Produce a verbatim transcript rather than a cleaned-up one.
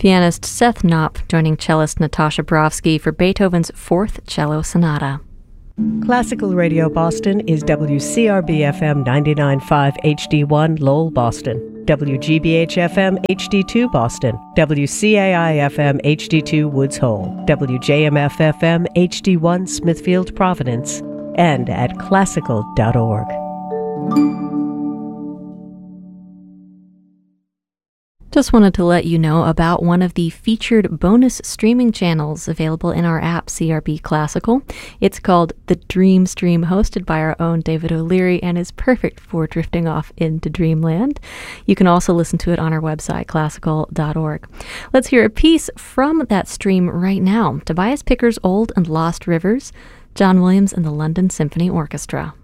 Pianist Seth Knopp joining cellist Natasha Brovsky for Beethoven's Fourth Cello Sonata. Classical Radio Boston is W C R B F M ninety-nine point five H D one Lowell, Boston, W G B H F M H D two Boston, W C A I F M H D two Woods Hole, W J M F F M H D one Smithfield, Providence, and at classical dot org. Just wanted to let you know about one of the featured bonus streaming channels available in our app, C R B Classical. It's called The Dream Stream, hosted by our own David O'Leary, and is perfect for drifting off into dreamland. You can also listen to it on our website, classical dot org. Let's hear a piece from that stream right now. Tobias Picker's Old and Lost Rivers, John Williams and the London Symphony Orchestra.